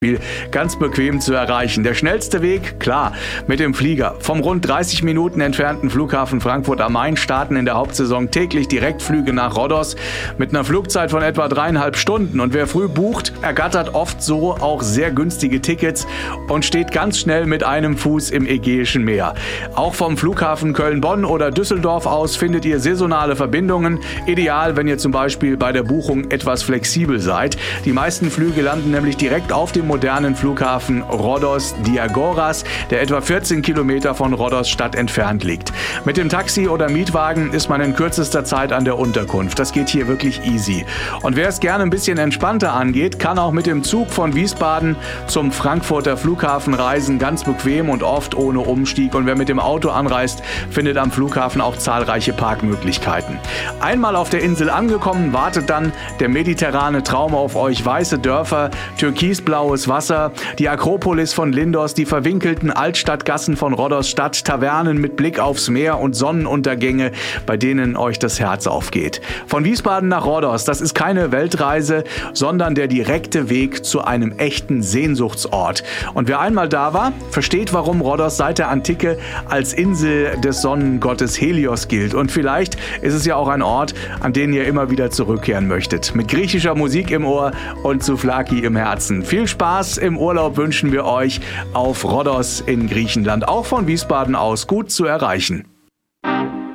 Ganz bequem zu erreichen. Der schnellste Weg, klar, mit dem Flieger. Vom rund 30 Minuten entfernten Flughafen Frankfurt am Main starten in der Hauptsaison täglich Direktflüge nach Rhodos mit einer Flugzeit von etwa 3,5 Stunden. Und wer früh bucht, ergattert oft so auch sehr günstige Tickets und steht ganz schnell mit einem Fuß im Ägäischen Meer. Auch vom Flughafen Köln-Bonn oder Düsseldorf aus findet ihr saisonale Verbindungen. Ideal, wenn ihr zum Beispiel bei der Buchung etwas flexibel seid. Die meisten Flüge landen nämlich direkt auf dem modernen Flughafen Rhodos Diagoras, der etwa 14 Kilometer von Rhodos Stadt entfernt liegt. Mit dem Taxi oder Mietwagen ist man in kürzester Zeit an der Unterkunft. Das geht hier wirklich easy. Und wer es gerne ein bisschen entspannter angeht, kann auch mit dem Zug von Wiesbaden zum Frankfurter Flughafen reisen, ganz bequem und oft ohne Umstieg. Und wer mit dem Auto anreist, findet am Flughafen auch zahlreiche Parkmöglichkeiten. Einmal auf der Insel angekommen, wartet dann der mediterrane Traum auf euch. Weiße Dörfer, türkisblaues Wasser, die Akropolis von Lindos, die verwinkelten Altstadtgassen von Rhodos Stadt, Tavernen mit Blick aufs Meer und Sonnenuntergänge, bei denen euch das Herz aufgeht. Von Wiesbaden nach Rhodos, das ist keine Weltreise, sondern der direkte Weg zu einem echten Sehnsuchtsort. Und wer einmal da war, versteht, warum Rhodos seit der Antike als Insel des Sonnengottes Helios gilt. Und vielleicht ist es ja auch ein Ort, an den ihr immer wieder zurückkehren möchtet. Mit griechischer Musik im Ohr und Souvlaki im Herzen. Viel Spaß im Urlaub wünschen wir euch auf Rhodos in Griechenland, auch von Wiesbaden aus gut zu erreichen.